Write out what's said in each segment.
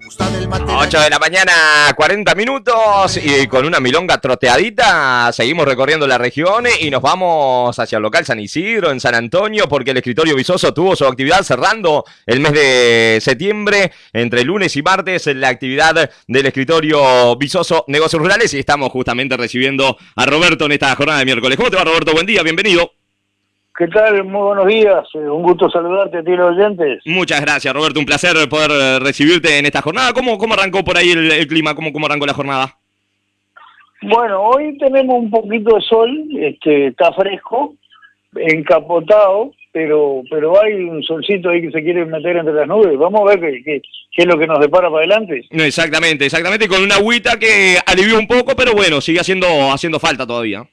8 de la mañana, 40 minutos y con una milonga troteadita seguimos recorriendo la región y nos vamos hacia el local San Isidro en San Antonio porque el escritorio Visoso tuvo su actividad cerrando el mes de septiembre entre lunes y martes la actividad del escritorio Visoso Negocios Rurales y estamos justamente recibiendo a Roberto en esta jornada de miércoles. ¿Cómo te va, Roberto? Buen día, bienvenido. ¿Qué tal? Muy buenos días. Un gusto saludarte a ti, los oyentes. Muchas gracias, Roberto. Un placer poder recibirte en esta jornada. ¿Cómo arrancó por ahí el clima? ¿Cómo arrancó la jornada? Bueno, hoy tenemos un poquito de sol, está fresco, encapotado, pero hay un solcito ahí que se quiere meter entre las nubes. Vamos a ver qué es lo que nos depara para adelante. Exactamente, con una agüita que alivió un poco, pero bueno, sigue haciendo falta todavía.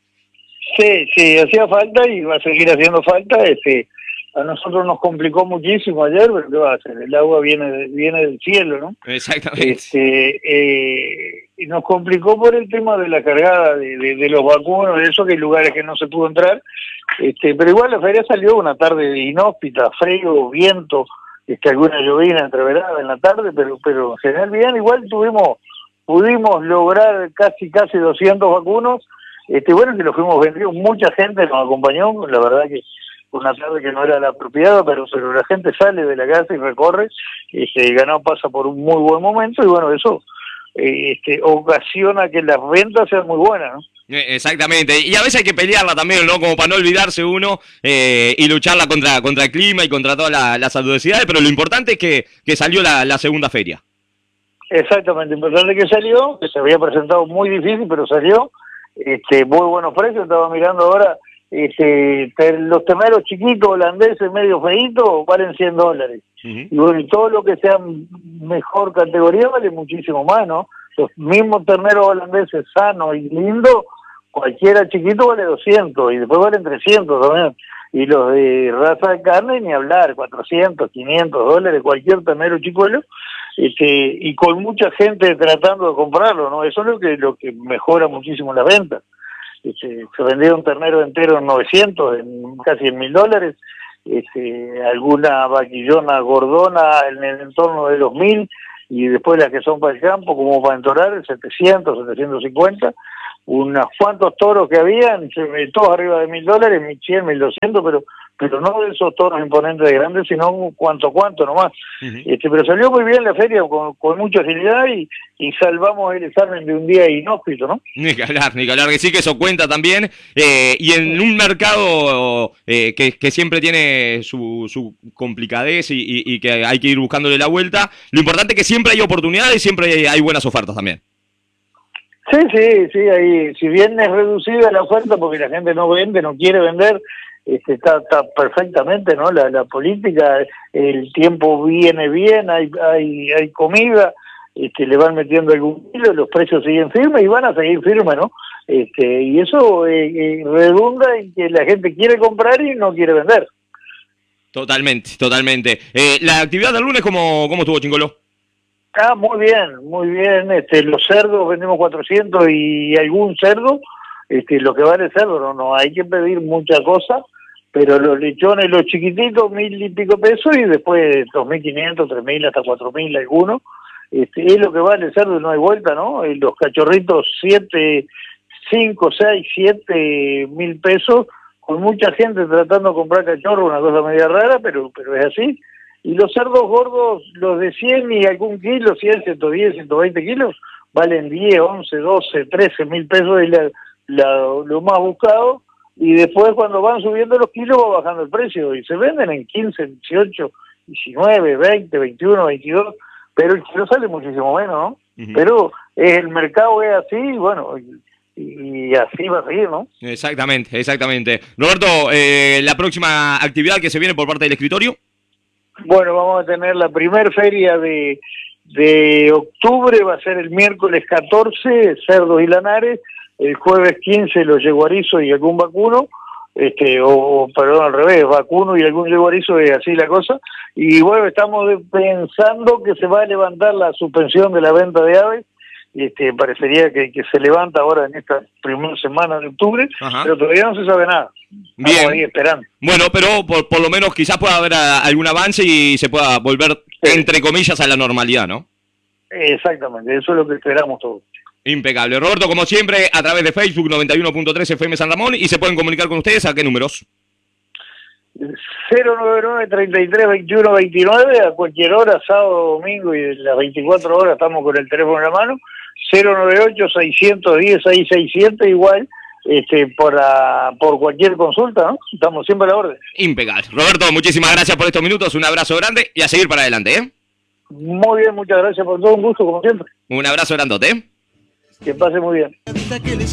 Sí, hacía falta y va a seguir haciendo falta. A nosotros nos complicó muchísimo ayer, pero ¿qué va a hacer? El agua viene del cielo, ¿no? Exactamente. Y nos complicó por el tema de la cargada de los vacunos, de eso, que hay lugares que no se pudo entrar. Pero igual la feria salió una tarde inhóspita, frío, viento, alguna llovina entreverada en la tarde, pero en general bien. Igual pudimos lograr casi 200 vacunos. Bueno, que lo fuimos vendidos, mucha gente nos acompañó, la verdad que una tarde que no era la apropiada, pero la gente sale de la casa y recorre, el ganado pasa por un muy buen momento y bueno, eso ocasiona que las ventas sean muy buenas, ¿no? Exactamente, y a veces hay que pelearla también, ¿no? Como para no olvidarse uno y lucharla contra el clima y contra todas las adversidades, pero lo importante es que salió la segunda feria. Exactamente, importante que salió, que se había presentado muy difícil, pero salió. Muy buenos precios. Estaba mirando ahora los temeros chiquitos holandeses medio feitos valen $100. Y bueno, y todo lo que sea mejor categoría vale muchísimo más, ¿no? Los mismos terneros holandeses sanos y lindos, cualquiera chiquito vale 200 y después valen 300 también. Y los de raza de carne ni hablar, 400, $500, cualquier ternero chicuelo. Y con mucha gente tratando de comprarlo, ¿no? Eso es lo que mejora muchísimo las ventas. Se vendía un ternero entero en 900, casi en $1.000, alguna vaquillona gordona en el entorno de los 1.000, y después las que son para el campo, como para entorar, 700, 750, unos cuantos toros que habían, todos arriba de $1.000, 1.100, 1.200, pero no de esos toros imponentes de grandes, sino cuanto nomás. Pero salió muy bien la feria, con mucha agilidad, y salvamos el examen de un día inhóspito, ¿no? Ni que hablar, que sí, que eso cuenta también, y en un mercado que siempre tiene su complicadez y que hay que ir buscándole la vuelta, lo importante es que siempre hay oportunidades y siempre hay buenas ofertas también. Sí, ahí, si bien es reducida la oferta porque la gente no vende, no quiere vender, está perfectamente, ¿no? La política, el tiempo viene bien, hay comida, le van metiendo algún kilo, los precios siguen firmes y van a seguir firmes, ¿no? Y eso redunda en que la gente quiere comprar y no quiere vender. Totalmente. La actividad del lunes, ¿cómo estuvo, Chingolo? Muy bien, los cerdos vendimos 400 y algún cerdo, lo que vale el cerdo, no hay que pedir mucha cosa, pero los lechones, los chiquititos, 1.000 y pico pesos, y después 2.500, 3.000, hasta 4.000 algunos, es lo que vale el cerdo y no hay vuelta, ¿no? Los cachorritos 5, 6, 7.000 pesos, con mucha gente tratando de comprar cachorro, una cosa media rara, pero es así. Y los cerdos gordos, los de 100 y algún kilo, 100, 110, 120 kilos, valen 10, 11, 12, 13.000 pesos, es lo más buscado. Y después cuando van subiendo los kilos va bajando el precio y se venden en 15, 18, 19, 20, 21, 22, pero el kilo sale muchísimo menos, ¿no? Pero el mercado es así, bueno, y así va a seguir, ¿no? Exactamente. Roberto, la próxima actividad que se viene por parte del escritorio. Bueno, vamos a tener la primer feria de octubre, va a ser el miércoles 14, cerdos y lanares, el jueves 15 los yeguarizos y algún vacuno, perdón, al revés, vacuno y algún yeguarizo, es así la cosa, y bueno, estamos pensando que se va a levantar la suspensión de la venta de aves, parecería que se levanta ahora en esta primera semana de octubre, pero todavía no se sabe nada. Bien. Estamos ahí esperando. Bueno, pero por lo menos quizás pueda haber algún avance y se pueda volver, entre comillas, a la normalidad, ¿no? Exactamente, eso es lo que esperamos todos. Impecable. Roberto, como siempre, a través de Facebook 91.3 FM San Ramón, y se pueden comunicar con ustedes, ¿a qué números? 099-33-21-29, a cualquier hora, sábado, domingo y de las 24 horas estamos con el teléfono en la mano. 098-610-667, igual, por cualquier consulta, ¿no? Estamos siempre a la orden. Impecable. Roberto, muchísimas gracias por estos minutos, un abrazo grande y a seguir para adelante, ¿eh? Muy bien, muchas gracias por todo, un gusto como siempre. Un abrazo grandote. Que pase muy bien.